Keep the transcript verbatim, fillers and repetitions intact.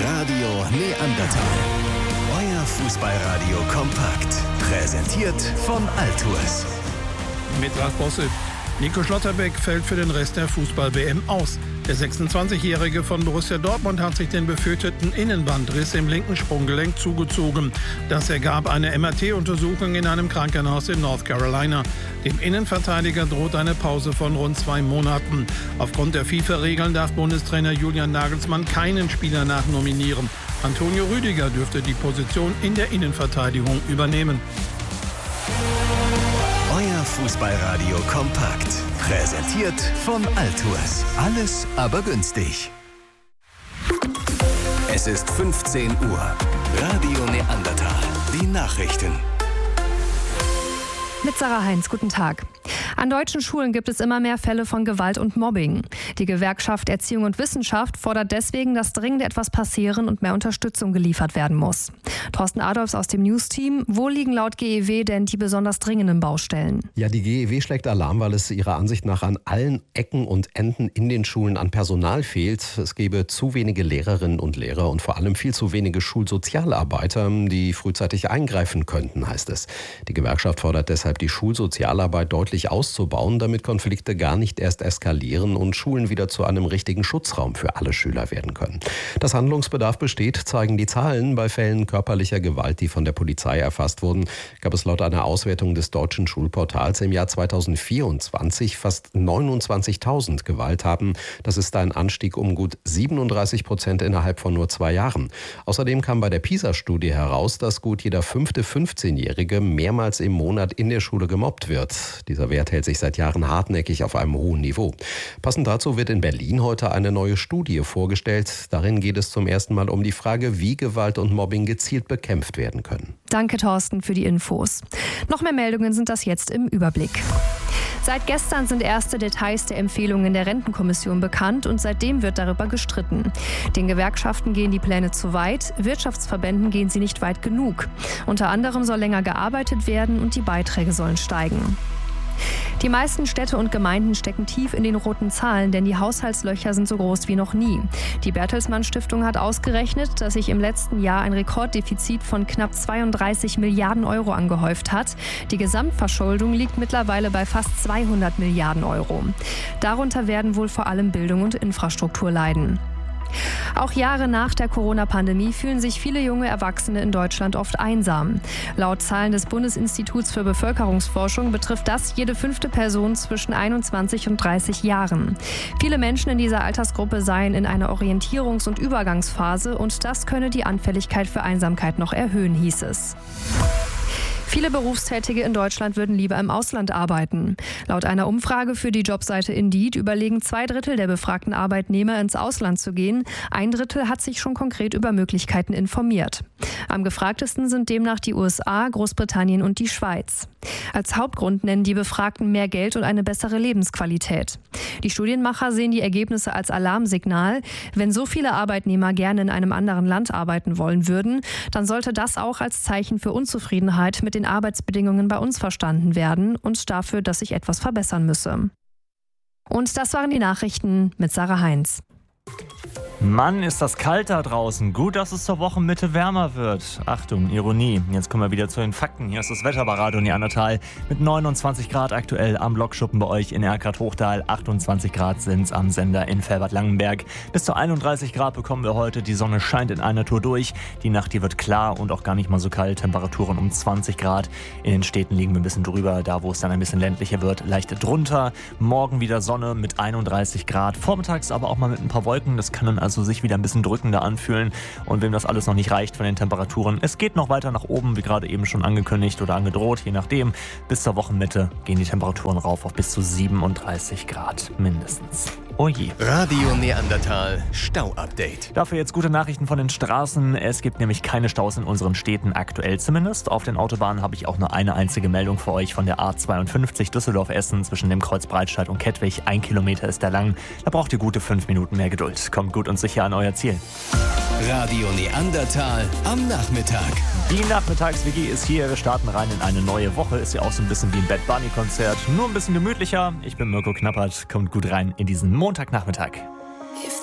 Radio Neandertal. Euer Fußballradio kompakt. Präsentiert von Altours. Mit Ralf Bosse. Nico Schlotterbeck fällt für den Rest der Fußball-W M aus. Der sechsundzwanzigjährige von Borussia Dortmund hat sich den befürchteten Innenbandriss im linken Sprunggelenk zugezogen. Das ergab eine M R T-Untersuchung in einem Krankenhaus in North Carolina. Dem Innenverteidiger droht eine Pause von rund zwei Monaten. Aufgrund der FIFA-Regeln darf Bundestrainer Julian Nagelsmann keinen Spieler nachnominieren. Antonio Rüdiger dürfte die Position in der Innenverteidigung übernehmen. Euer Fußballradio kompakt. Präsentiert von Altours. Alles aber günstig. Es ist fünfzehn Uhr. Radio Neandertal. Die Nachrichten. Mit Sarah Heinz, guten Tag. An deutschen Schulen gibt es immer mehr Fälle von Gewalt und Mobbing. Die Gewerkschaft Erziehung und Wissenschaft fordert deswegen, dass dringend etwas passieren und mehr Unterstützung geliefert werden muss. Thorsten Adolfs aus dem News-Team. Wo liegen laut G E W denn die besonders dringenden Baustellen? Ja, die G E W schlägt Alarm, weil es ihrer Ansicht nach an allen Ecken und Enden in den Schulen an Personal fehlt. Es gäbe zu wenige Lehrerinnen und Lehrer und vor allem viel zu wenige Schulsozialarbeiter, die frühzeitig eingreifen könnten, heißt es. Die Gewerkschaft fordert deshalb, die Schulsozialarbeit deutlich auszubauen, damit Konflikte gar nicht erst eskalieren und Schulen wieder zu einem richtigen Schutzraum für alle Schüler werden können. Dass Handlungsbedarf besteht, zeigen die Zahlen. Bei Fällen körperlicher Gewalt, die von der Polizei erfasst wurden, gab es laut einer Auswertung des deutschen Schulportals im Jahr zweitausendvierundzwanzig fast neunundzwanzigtausend Gewalttaten. Das ist ein Anstieg um gut siebenunddreißig Prozent innerhalb von nur zwei Jahren. Außerdem kam bei der PISA-Studie heraus, dass gut jeder fünfte fünfzehnjährige mehrmals im Monat in der Schule gemobbt wird. Dieser Wert hält sich seit Jahren hartnäckig auf einem hohen Niveau. Passend dazu wird in Berlin heute eine neue Studie vorgestellt. Darin geht es zum ersten Mal um die Frage, wie Gewalt und Mobbing gezielt bekämpft werden können. Danke, Thorsten, für die Infos. Noch mehr Meldungen sind das jetzt im Überblick. Seit gestern sind erste Details der Empfehlungen der Rentenkommission bekannt und seitdem wird darüber gestritten. Den Gewerkschaften gehen die Pläne zu weit, Wirtschaftsverbänden gehen sie nicht weit genug. Unter anderem soll länger gearbeitet werden und die Beiträge sollen steigen. Die meisten Städte und Gemeinden stecken tief in den roten Zahlen, denn die Haushaltslöcher sind so groß wie noch nie. Die Bertelsmann Stiftung hat ausgerechnet, dass sich im letzten Jahr ein Rekorddefizit von knapp zweiunddreißig Milliarden Euro angehäuft hat. Die Gesamtverschuldung liegt mittlerweile bei fast zweihundert Milliarden Euro. Darunter werden wohl vor allem Bildung und Infrastruktur leiden. Auch Jahre nach der Corona-Pandemie fühlen sich viele junge Erwachsene in Deutschland oft einsam. Laut Zahlen des Bundesinstituts für Bevölkerungsforschung betrifft das jede fünfte Person zwischen einundzwanzig und dreißig Jahren. Viele Menschen in dieser Altersgruppe seien in einer Orientierungs- und Übergangsphase und das könne die Anfälligkeit für Einsamkeit noch erhöhen, hieß es. Viele Berufstätige in Deutschland würden lieber im Ausland arbeiten. Laut einer Umfrage für die Jobseite Indeed überlegen zwei Drittel der befragten Arbeitnehmer, ins Ausland zu gehen. Ein Drittel hat sich schon konkret über Möglichkeiten informiert. Am gefragtesten sind demnach die U S A, Großbritannien und die Schweiz. Als Hauptgrund nennen die Befragten mehr Geld und eine bessere Lebensqualität. Die Studienmacher sehen die Ergebnisse als Alarmsignal. Wenn so viele Arbeitnehmer gerne in einem anderen Land arbeiten wollen würden, dann sollte das auch als Zeichen für Unzufriedenheit mit den Arbeitsbedingungen bei uns verstanden werden und dafür, dass sich etwas verbessern müsse. Und das waren die Nachrichten mit Sarah Heinz. Mann, ist das kalt da draußen. Gut, dass es zur Wochenmitte wärmer wird. Achtung, Ironie. Jetzt kommen wir wieder zu den Fakten. Hier ist das Wetter bei Radio Neandertal mit neunundzwanzig Grad aktuell am Lokschuppen bei euch in Erkrath-Hochdal. achtundzwanzig Grad sind es am Sender in Felbert-Langenberg. Bis zu einunddreißig Grad bekommen wir heute. Die Sonne scheint in einer Tour durch. Die Nacht, die wird klar und auch gar nicht mal so kalt. Temperaturen um zwanzig Grad. In den Städten liegen wir ein bisschen drüber. Da, wo es dann ein bisschen ländlicher wird, leicht drunter. Morgen wieder Sonne mit einunddreißig Grad. Vormittags aber auch mal mit ein paar Wolken. Das kann dann also sich wieder ein bisschen drückender anfühlen. Und wem das alles noch nicht reicht von den Temperaturen, es geht noch weiter nach oben, wie gerade eben schon angekündigt oder angedroht, je nachdem. Bis zur Wochenmitte gehen die Temperaturen rauf auf bis zu siebenunddreißig Grad mindestens. Oh je. Radio Neandertal Stau-Update. Dafür jetzt gute Nachrichten von den Straßen. Es gibt nämlich keine Staus in unseren Städten, aktuell zumindest. Auf den Autobahnen habe ich auch nur eine einzige Meldung für euch von der A zweiundfünfzig Düsseldorf-Essen zwischen dem Kreuz Breitscheid und Kettwig. Ein Kilometer ist da lang. Da braucht ihr gute fünf Minuten mehr Geduld. Kommt gut und sicher an euer Ziel. Radio Neandertal am Nachmittag. Die Nachmittags-W G ist hier. Wir starten rein in eine neue Woche. Ist ja auch so ein bisschen wie ein Bad Bunny-Konzert. Nur ein bisschen gemütlicher. Ich bin Mirko Knappert. Kommt gut rein in diesen Montagnachmittag.